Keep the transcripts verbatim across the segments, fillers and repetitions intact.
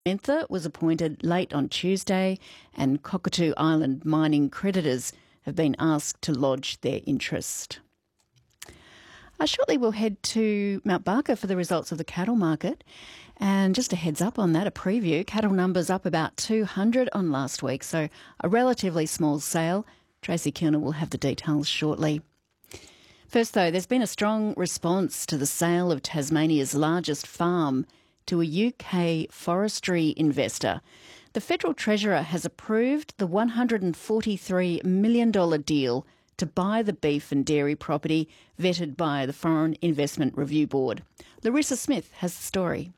Mentha was appointed late on Tuesday, and Cockatoo Island mining creditors have been asked to lodge their interest. Uh, shortly we'll head to Mount Barker for the results of the cattle market. And just a heads up on that, a preview, cattle numbers up about two hundred on last week, so a relatively small sale. Tracy Kilner will have the details shortly. First though, there's been a strong response to the sale of Tasmania's largest farm to a U K forestry investor. The Federal Treasurer has approved the one hundred forty-three million dollars deal to buy the beef and dairy property vetted by the Foreign Investment Review Board. Larissa Smith has the story.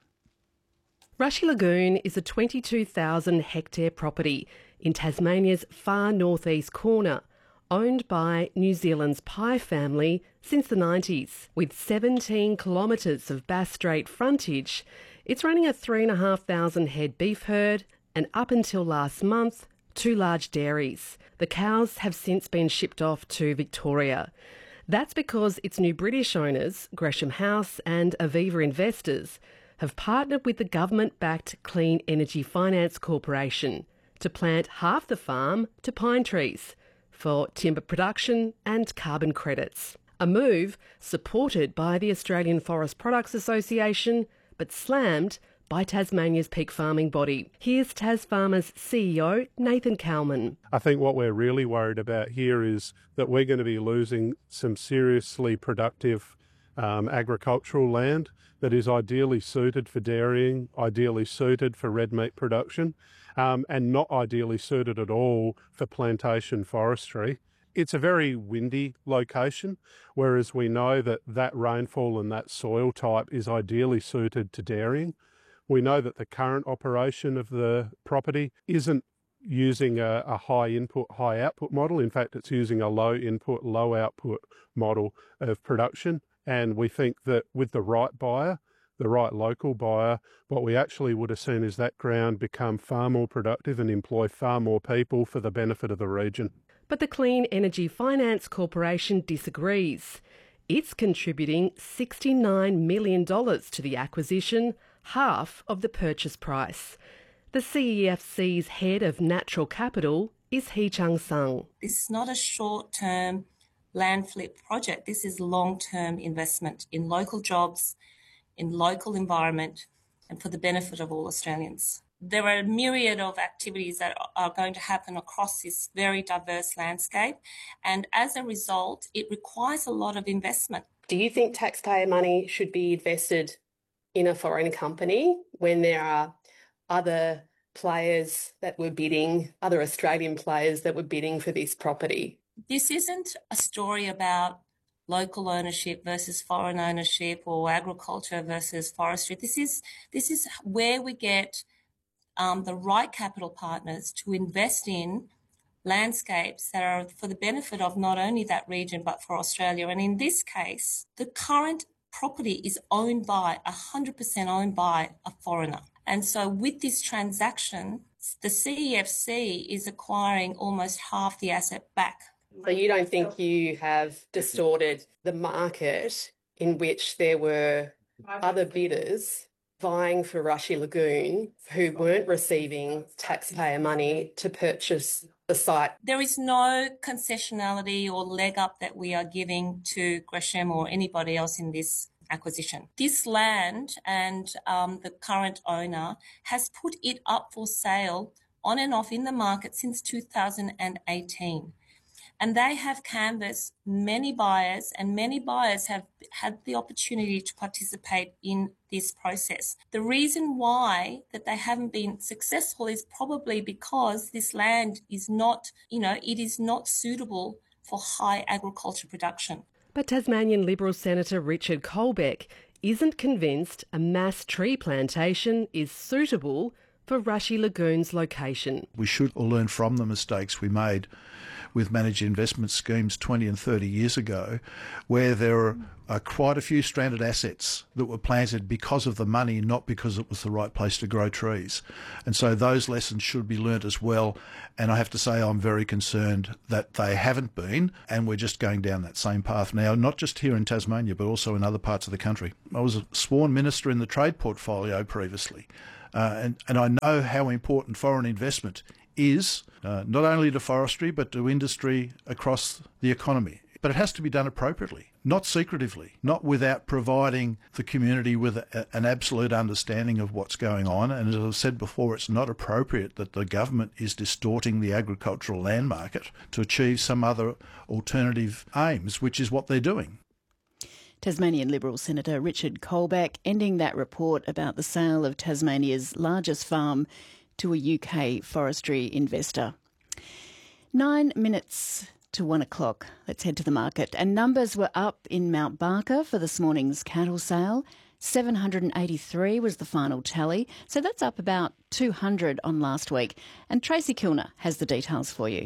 Rushy Lagoon is a twenty-two thousand hectare property in Tasmania's far northeast corner, owned by New Zealand's Pye family since the nineties. With seventeen kilometres of Bass Strait frontage, it's running a three thousand five hundred head beef herd and, up until last month, two large dairies. The cows have since been shipped off to Victoria. That's because its new British owners, Gresham House and Aviva Investors, have partnered with the government-backed Clean Energy Finance Corporation to plant half the farm to pine trees for timber production and carbon credits. A move supported by the Australian Forest Products Association, but slammed by Tasmania's peak farming body. Here's Tasfarmers C E O Nathan Kalman. I think what we're really worried about here is that we're going to be losing some seriously productive um, agricultural land that is ideally suited for dairying, ideally suited for red meat production, um, and not ideally suited at all for plantation forestry. It's a very windy location, whereas we know that that rainfall and that soil type is ideally suited to dairying. We know that the current operation of the property isn't using a, a high input, high output model. In fact, it's using a low input, low output model of production. And we think that with the right buyer, the right local buyer, what we actually would have seen is that ground become far more productive and employ far more people for the benefit of the region. But the Clean Energy Finance Corporation disagrees. It's contributing sixty-nine million dollars to the acquisition, half of the purchase price. The C E F C's head of natural capital is Hee Chung Sung. This is not a short-term land flip project. This is long-term investment in local jobs, in local environment, and for the benefit of all Australians. There are a myriad of activities that are going to happen across this very diverse landscape, and as a result, it requires a lot of investment. Do you think taxpayer money should be invested in a foreign company when there are other players that were bidding, other Australian players that were bidding for this property? This isn't a story about local ownership versus foreign ownership or agriculture versus forestry. This is this is where we get um, the right capital partners to invest in landscapes that are for the benefit of not only that region but for Australia. And in this case, the current property is owned by, one hundred percent owned by a foreigner. And so with this transaction, the C E F C is acquiring almost half the asset back. So you don't think you have distorted the market in which there were other bidders vying for Rushy Lagoon who weren't receiving taxpayer money to purchase the site? There is no concessionality or leg up that we are giving to Gresham or anybody else in this acquisition. This land and um, the current owner has put it up for sale on and off in the market since two thousand eighteen. And they have canvassed many buyers, and many buyers have had the opportunity to participate in this process. The reason why that they haven't been successful is probably because this land is not, you know, it is not suitable for high agriculture production. But Tasmanian Liberal Senator Richard Colbeck isn't convinced a mass tree plantation is suitable for Rushy Lagoon's location. We should learn from the mistakes we made with managed investment schemes twenty and thirty years ago, where there are uh, quite a few stranded assets that were planted because of the money, not because it was the right place to grow trees. And so those lessons should be learnt as well. And I have to say I'm very concerned that they haven't been, and we're just going down that same path now, not just here in Tasmania, but also in other parts of the country. I was a sworn minister in the trade portfolio previously. Uh, and, and I know how important foreign investment is, uh, not only to forestry, but to industry across the economy. But it has to be done appropriately, not secretively, not without providing the community with a, an absolute understanding of what's going on. And as I've said before, it's not appropriate that the government is distorting the agricultural land market to achieve some other alternative aims, which is what they're doing. Tasmanian Liberal Senator Richard Colbeck ending that report about the sale of Tasmania's largest farm to a U K forestry investor. Nine minutes to one o'clock. Let's head to the market. And numbers were up in Mount Barker for this morning's cattle sale. seven hundred eighty-three was the final tally. So that's up about two hundred on last week. And Tracy Kilner has the details for you.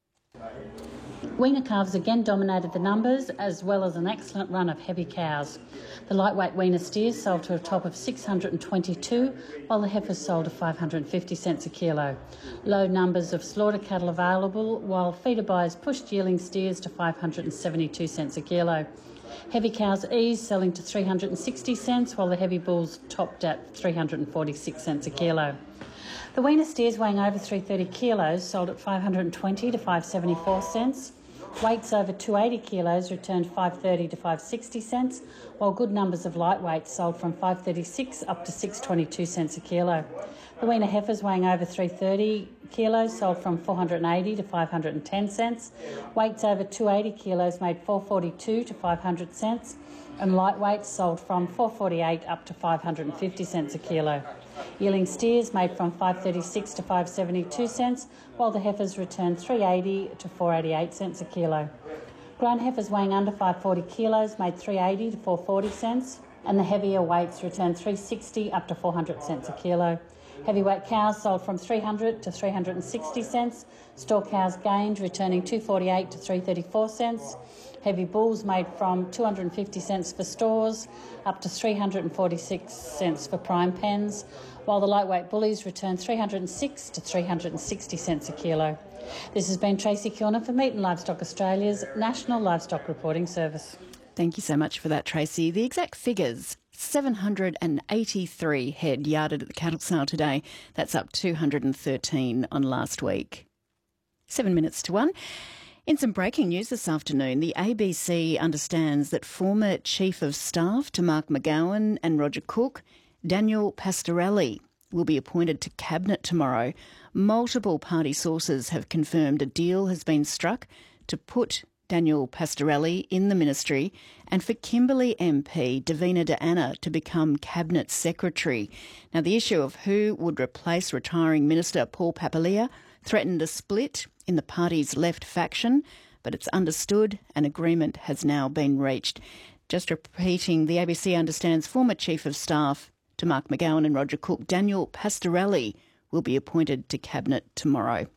Weaner calves again dominated the numbers, as well as an excellent run of heavy cows. The lightweight weaner steers sold to a top of six hundred twenty-two, while the heifers sold to five hundred fifty cents a kilo. Low numbers of slaughter cattle available, while feeder buyers pushed yearling steers to five hundred seventy-two cents a kilo. Heavy cows eased, selling to three hundred sixty cents, while the heavy bulls topped at three hundred forty-six cents a kilo. The weaner steers weighing over three hundred thirty kilos sold at five hundred twenty to five hundred seventy-four cents. Weights over two hundred eighty kilos returned five hundred thirty to five hundred sixty cents, while good numbers of lightweights sold from five hundred thirty-six up to six hundred twenty-two cents a kilo. The weaner heifers weighing over three hundred thirty kilos sold from four hundred eighty to five hundred ten cents. Weights over two hundred eighty kilos made four hundred forty-two to five hundred cents, and lightweights sold from four hundred forty-eight up to five hundred fifty cents a kilo. Yearling steers made from five hundred thirty-six to five hundred seventy-two cents, while the heifers returned three hundred eighty to four hundred eighty-eight cents a kilo. Grown heifers weighing under five hundred forty kilos made three hundred eighty to four hundred forty cents, and the heavier weights returned three hundred sixty up to four hundred cents a kilo. Heavyweight cows sold from three hundred to three hundred sixty cents. Store cows gained, returning two hundred forty-eight to three hundred thirty-four cents. Heavy bulls made from two hundred fifty cents for stores up to three hundred forty-six cents for prime pens, while the lightweight bullies returned three hundred six to three hundred sixty cents a kilo. This has been Tracy Kilner for Meat and Livestock Australia's National Livestock Reporting Service. Thank you so much for that, Tracy. The exact figures: seven hundred eighty-three head yarded at the cattle sale today. That's up two hundred thirteen on last week. Seven minutes to one. In some breaking news this afternoon, the A B C understands that former Chief of Staff to Mark McGowan and Roger Cook, Daniel Pastorelli, will be appointed to Cabinet tomorrow. Multiple party sources have confirmed a deal has been struck to put Daniel Pastorelli in the ministry and for Kimberley M P Davina De Anna to become Cabinet Secretary. Now, the issue of who would replace retiring Minister Paul Papalia threatened a split in the party's left faction, but it's understood an agreement has now been reached. Just repeating, the A B C understands former Chief of Staff to Mark McGowan and Roger Cook, Daniel Pastorelli, will be appointed to Cabinet tomorrow.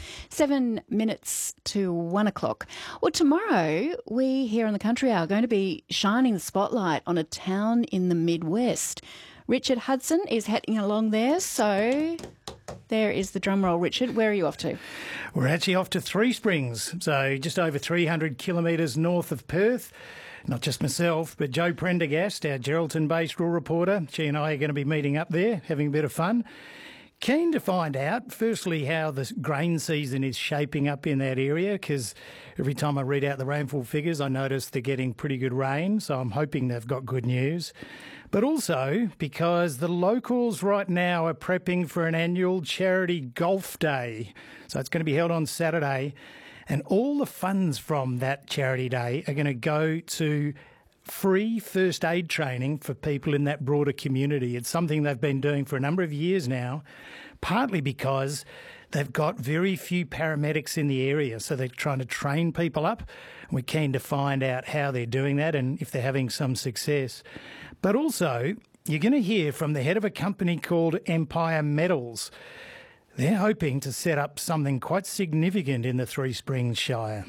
Seven minutes to one o'clock. Well, tomorrow we here on the Country Hour are going to be shining the spotlight on a town in the Midwest. Richard Hudson is heading along there, so there is the drum roll. Richard, where are you off to? We're actually off to Three Springs, so just over three hundred kilometres north of Perth. Not just myself, but Jo Prendergast, our Geraldton-based rural reporter. She and I are going to be meeting up there, having a bit of fun. Keen to find out, firstly, how the grain season is shaping up in that area, because every time I read out the rainfall figures, I notice they're getting pretty good rain, so I'm hoping they've got good news. But also because the locals right now are prepping for an annual charity golf day. So it's going to be held on Saturday, and all the funds from that charity day are going to go to free first aid training for people in that broader community. It's something they've been doing for a number of years now, partly because they've got very few paramedics in the area, so they're trying to train people up. We're keen to find out how they're doing that and if they're having some success. But also, you're going to hear from the head of a company called Empire Metals. They're hoping to set up something quite significant in the Three Springs Shire.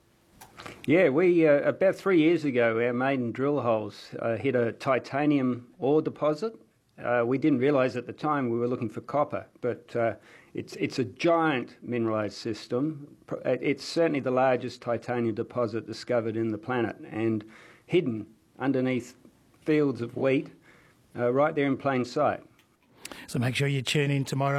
Yeah, we uh, about three years ago, our maiden drill holes uh, hit a titanium ore deposit. Uh, we didn't realise at the time we were looking for copper, but uh, it's it's a giant mineralised system. It's certainly the largest titanium deposit discovered in the planet, and hidden underneath fields of wheat, uh, right there in plain sight. So make sure you tune in tomorrow.